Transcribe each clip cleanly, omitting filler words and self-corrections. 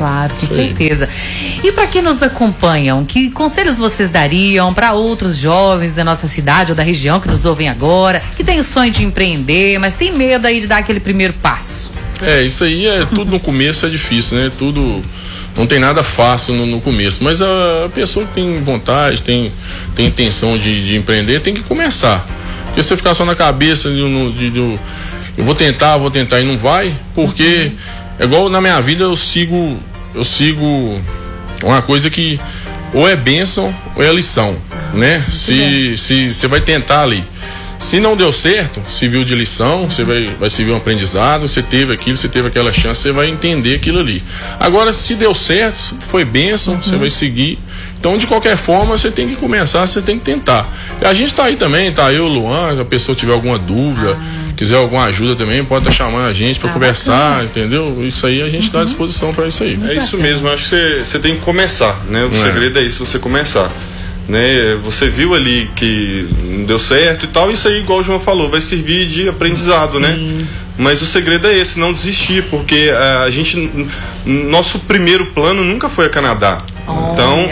Claro, com certeza. E para quem nos acompanham, que conselhos vocês dariam para outros jovens da nossa cidade ou da região que nos ouvem agora, que tem o sonho de empreender, mas tem medo aí de dar aquele primeiro passo? Isso aí tudo no começo é difícil, né? Tudo, não tem nada fácil no começo, mas a pessoa que tem vontade, tem intenção de empreender, tem que começar. Porque se você ficar só na cabeça eu vou tentar e não vai, porque é igual na minha vida eu sigo uma coisa que ou é bênção ou é lição, né? Se você vai tentar ali, se não deu certo, serviu de lição, você vai servir um aprendizado, você teve aquilo, você teve aquela chance, você vai entender aquilo ali. Agora, se deu certo, foi bênção, você vai seguir. Então, de qualquer forma, você tem que começar, você tem que tentar. E a gente tá aí também, tá eu, Luan, se a pessoa tiver alguma dúvida, quiser alguma ajuda também, pode estar chamando a gente para conversar, entendeu? Isso aí a gente dá à disposição para isso aí. É isso mesmo, eu acho que você tem que começar, né? O segredo é isso, você começar. Né? Você viu ali que não deu certo e tal, isso aí, igual o João falou, vai servir de aprendizado, né? Mas o segredo é esse, não desistir, porque nosso primeiro plano nunca foi a Canadá. Então,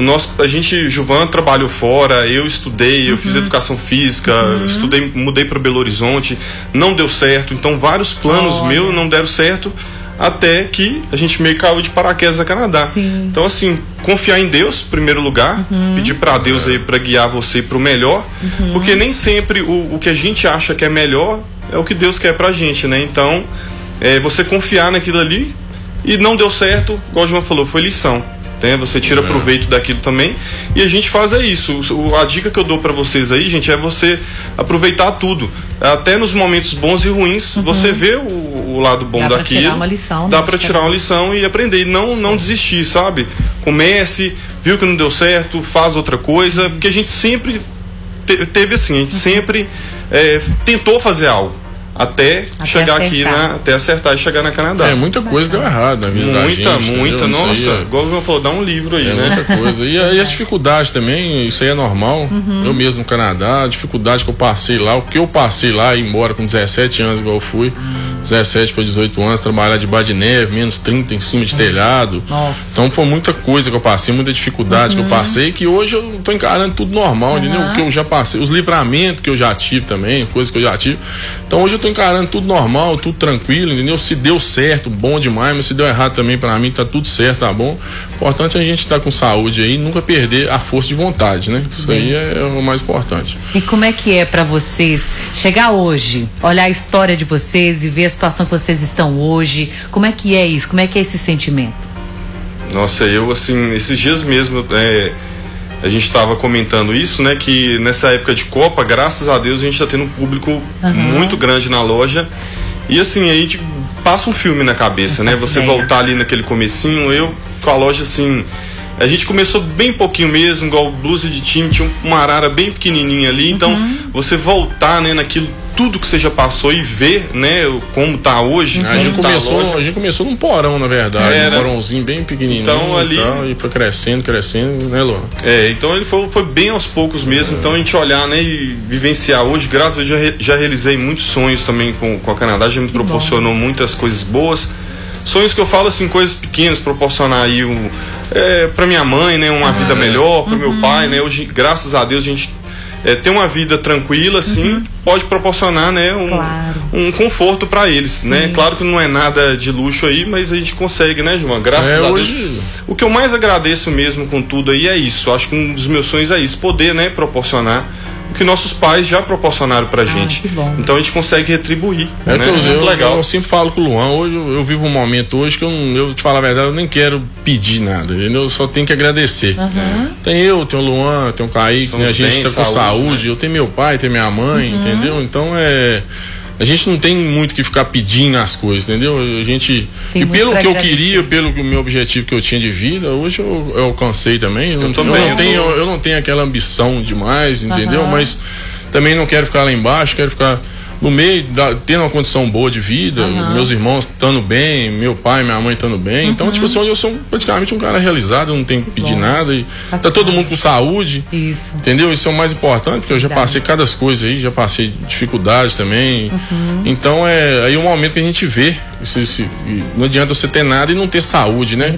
Gilvan trabalhou fora, eu estudei, eu fiz educação física, mudei para Belo Horizonte, não deu certo, então vários planos meus não deram certo, até que a gente meio caiu de paraquedas no Canadá. Então, assim, confiar em Deus, em primeiro lugar, pedir para Deus aí para guiar você para o melhor, porque nem sempre o que a gente acha que é melhor é o que Deus quer pra gente, né? Então, você confiar naquilo ali, e não deu certo, igual o João falou, foi lição. Né? Você tira proveito daquilo também, e a gente faz isso. A dica que eu dou para vocês aí, gente, é você aproveitar tudo. Até nos momentos bons e ruins, você vê o lado bom daquilo. Dá pra tirar uma lição. Dá pra tirar uma lição e aprender. E não desistir, sabe? Comece, viu que não deu certo, faz outra coisa. Porque a gente sempre teve assim, a gente sempre tentou fazer algo. Até chegar acertar. Aqui, até acertar e chegar na Canadá. Muita coisa deu errado na vida da gente. Muita, nossa. Igual o João falou, dá um livro aí, né? Muita coisa. E as dificuldades também, isso aí é normal. Eu mesmo no Canadá, a dificuldade que eu passei lá, o que eu passei lá, ir embora com 17 anos, igual eu fui, 17 para 18 anos, trabalhar debaixo de neve, menos 30 em cima de telhado. Nossa. Então foi muita coisa que eu passei, muita dificuldade que eu passei, que hoje eu tô encarando tudo normal, entendeu? O que eu já passei, os livramentos que eu já tive também, coisas que eu já tive. Então hoje eu tô encarando tudo normal, tudo tranquilo, entendeu? Se deu certo, bom demais, mas se deu errado também pra mim, tá tudo certo, tá bom. O importante é a gente estar com saúde aí, nunca perder a força de vontade, né? Isso aí é o mais importante. E como é que é pra vocês chegar hoje, olhar a história de vocês e ver a situação que vocês estão hoje? Como é que é isso? Como é que é esse sentimento? Nossa, eu assim, esses dias mesmo, a gente estava comentando isso, né? Que nessa época de Copa, graças a Deus, a gente está tendo um público muito grande na loja. E assim, a gente passa um filme na cabeça, né? Você voltar ali naquele comecinho, eu com a loja assim... A gente começou bem pouquinho mesmo, igual blusa de time, tinha uma arara bem pequenininha ali. Então, você voltar, né, naquilo tudo que você já passou e ver, né, como tá hoje. A gente começou num porão, na verdade, um porãozinho bem pequenininho, então, ali, e foi crescendo, né, Luan? Então ele foi bem aos poucos mesmo. Então a gente olhar, né, e vivenciar hoje, graças a Deus, já realizei muitos sonhos também com a Canadá, já me proporcionou muitas coisas boas. Sonhos que eu falo assim, coisas pequenas, proporcionar aí pra minha mãe, né, uma vida melhor, pro meu pai, né, hoje, graças a Deus, a gente ter uma vida tranquila, assim, pode proporcionar, né, um conforto para eles, né, claro que não é nada de luxo aí, mas a gente consegue, né, João, graças a Deus. O que eu mais agradeço mesmo com tudo aí é isso, acho que um dos meus sonhos é isso, poder, né, proporcionar o que nossos pais já proporcionaram pra gente. Então a gente consegue retribuir. Né? Eu sempre falo com o Luan, hoje eu vivo um momento hoje que eu te falo a verdade, eu nem quero pedir nada, entendeu? Eu só tenho que agradecer. Tem o Luan, tem o Kaique, né? A gente tá com saúde, né? Eu tenho meu pai, tenho minha mãe, entendeu? Então a gente não tem muito que ficar pedindo as coisas, entendeu? A gente, e pelo que eu queria, pelo que o meu objetivo que eu tinha de vida, hoje eu alcancei também. Eu não tenho aquela ambição demais, entendeu? Mas também não quero ficar lá embaixo, quero ficar no meio, tendo uma condição boa de vida, meus irmãos estando bem, meu pai, minha mãe estando bem. Então, tipo assim, hoje eu sou praticamente um cara realizado, eu não tenho que pedir nada. E tá todo mundo com saúde. Isso. Entendeu? Isso é o mais importante, porque eu já passei cada coisa aí, já passei dificuldades também. Então, aí é um momento que a gente vê. Não adianta você ter nada e não ter saúde, né?